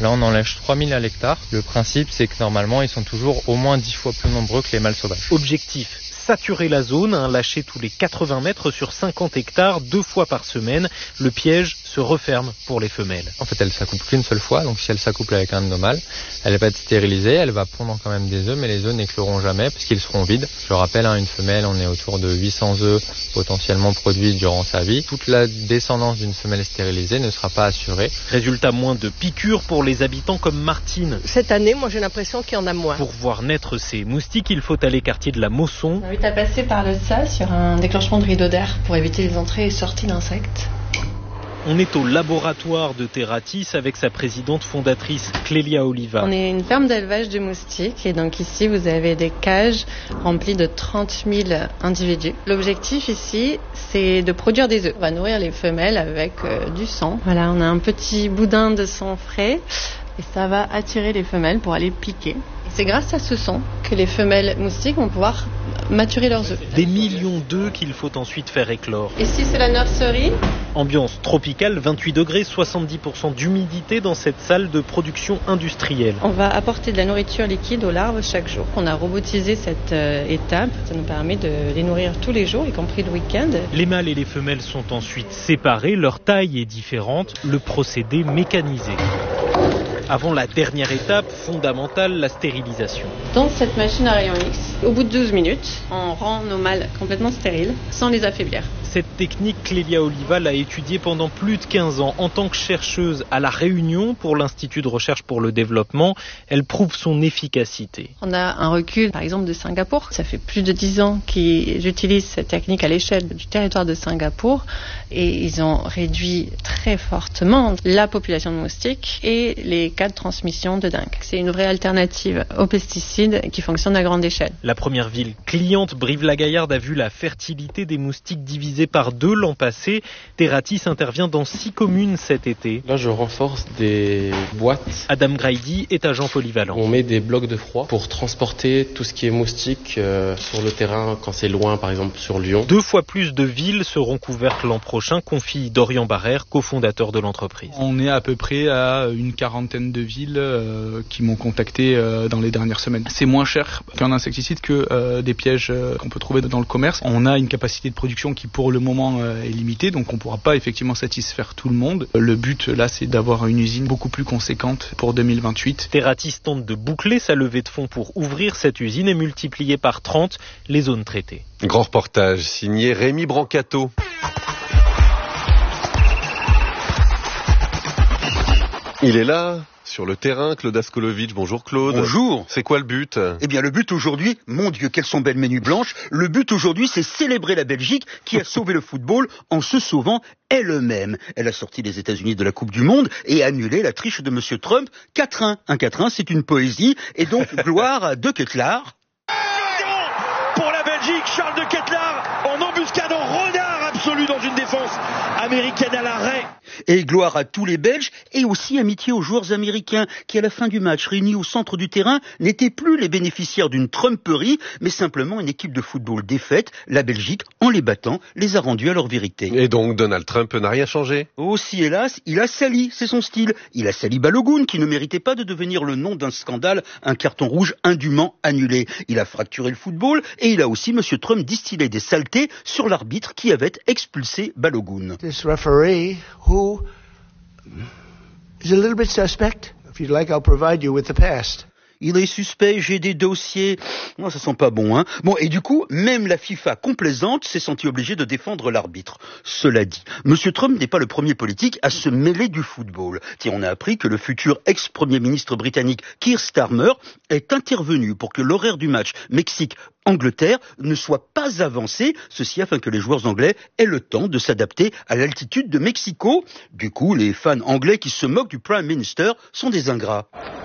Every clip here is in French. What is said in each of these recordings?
Là, on enlève 3000 à l'hectare. Le principe, c'est que normalement, ils sont toujours au moins 10 fois plus nombreux que les mâles sauvages. Objectif, saturer la zone, lâcher tous les 80 mètres sur 50 hectares 2 fois par semaine. Le piège se referme pour les femelles. En fait, elle s'accouple qu'une seule fois, donc si elle s'accouple avec un de nos mâles, elle va être stérilisée, elle va pondre quand même des œufs, mais les œufs n'écloront jamais parce qu'ils seront vides. Je rappelle, une femelle, on est autour de 800 œufs potentiellement produits durant sa vie. Toute la descendance d'une femelle stérilisée ne sera pas assurée. Résultat, moins de piqûres pour les habitants comme Martine. Cette année, moi j'ai l'impression qu'il y en a moins. Pour voir naître ces moustiques, il faut aller quartier de la Mosson. On invite à passer par le SA sur un déclenchement de rideau d'air pour éviter les entrées et sorties d'insectes. On est au laboratoire de Terratis avec sa présidente fondatrice Clélia Oliva. On est une ferme d'élevage de moustiques et donc ici vous avez des cages remplies de 30 000 individus. L'objectif ici c'est de produire des œufs. On va nourrir les femelles avec du sang. Voilà, on a un petit boudin de sang frais et ça va attirer les femelles pour aller piquer. C'est grâce à ce sang que les femelles moustiques vont pouvoir maturer leurs œufs. Des millions d'œufs qu'il faut ensuite faire éclore. Ici c'est la nurserie. Ambiance tropicale, 28 degrés, 70% d'humidité dans cette salle de production industrielle. On va apporter de la nourriture liquide aux larves chaque jour. On a robotisé cette étape. Ça nous permet de les nourrir tous les jours, y compris le week-end. Les mâles et les femelles sont ensuite séparés. Leur taille est différente. Le procédé mécanisé. Avant la dernière étape fondamentale, la stérilisation. Dans cette machine à rayon X, au bout de 12 minutes, on rend nos mâles complètement stériles, sans les affaiblir. Cette technique, Clélia Oliva l'a étudiée pendant plus de 15 ans. En tant que chercheuse à La Réunion pour l'Institut de recherche pour le développement, elle prouve son efficacité. On a un recul, par exemple, de Singapour. Ça fait plus de 10 ans qu'ils utilisent cette technique à l'échelle du territoire de Singapour et ils ont réduit très fortement la population de moustiques et les cas de transmission de dengue. C'est une vraie alternative aux pesticides qui fonctionne à grande échelle. La première ville cliente, Brive-la-Gaillarde, a vu la fertilité des moustiques divisée par 2 l'an passé. Terratis intervient dans 6 communes cet été. Là, je renforce des boîtes. Adam Grady est agent polyvalent. On met des blocs de froid pour transporter tout ce qui est moustique sur le terrain quand c'est loin, par exemple sur Lyon. 2 fois plus de villes seront couvertes l'an prochain, confie Dorian Barrère, cofondateur de l'entreprise. On est à peu près à une quarantaine de villes qui m'ont contacté dans les dernières semaines. C'est moins cher qu'un insecticide que des pièges qu'on peut trouver dans le commerce. On a une capacité de production qui pour le moment est limitée, donc on ne pourra pas effectivement satisfaire tout le monde. Le but là, c'est d'avoir une usine beaucoup plus conséquente pour 2028. Terratis tente de boucler sa levée de fonds pour ouvrir cette usine et multiplier par 30 les zones traitées. Grand reportage signé Rémi Brancato. Il est là, sur le terrain, Claude Askolovitch. Bonjour Claude. Bonjour. C'est quoi le but ? Eh bien le but aujourd'hui, mon Dieu, quelles sont belles menus blanches. Le but aujourd'hui, c'est célébrer la Belgique qui a sauvé le football en se sauvant elle-même. Elle a sorti les États-Unis de la Coupe du Monde et annulé la triche de Monsieur Trump. 4-1. Un 4-1, c'est une poésie. Et donc, gloire à De Ketelaere. Pour la Belgique, Charles De Ketelaere en embuscade, en renard absolu dans une défense américaine à l'arrêt. Et gloire à tous les Belges et aussi amitié aux joueurs américains qui, à la fin du match, réunis au centre du terrain, n'étaient plus les bénéficiaires d'une trumperie, mais simplement une équipe de football défaite. La Belgique, en les battant, les a rendus à leur vérité. Et donc Donald Trump n'a rien changé ? Aussi, hélas, il a sali, c'est son style. Il a sali Balogun, qui ne méritait pas de devenir le nom d'un scandale, un carton rouge indûment annulé. Il a fracturé le football et il a aussi, Monsieur Trump, distillé des saletés sur l'arbitre qui avait expulsé Balogun. This referee who is a little bit suspect. If you'd like, I'll provide you with the past. Il est suspect, j'ai des dossiers. Non, ça sent pas bon, hein. Bon, et du coup, même la FIFA complaisante s'est sentie obligée de défendre l'arbitre. Cela dit, Monsieur Trump n'est pas le premier politique à se mêler du football. Tiens, on a appris que le futur ex-premier ministre britannique Keir Starmer est intervenu pour que l'horaire du match Mexique-Angleterre ne soit pas avancé, ceci afin que les joueurs anglais aient le temps de s'adapter à l'altitude de Mexico. Du coup, les fans anglais qui se moquent du Prime Minister sont des ingrats.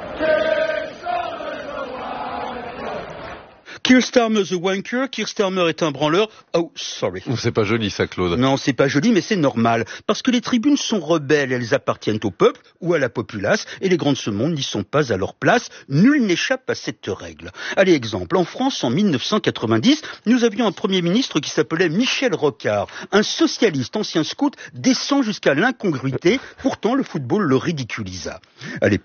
Keir Starmer the wanker, Keir Starmer est un branleur. Oh, sorry. C'est pas joli ça, Claude. Non, c'est pas joli, mais c'est normal. Parce que les tribunes sont rebelles, elles appartiennent au peuple ou à la populace, et les grands de ce monde n'y sont pas à leur place. Nul n'échappe à cette règle. Allez, exemple, en France, en 1990, nous avions un Premier ministre qui s'appelait Michel Rocard. Un socialiste, ancien scout, descend jusqu'à l'incongruité. Pourtant, le football le ridiculisa. À l'époque,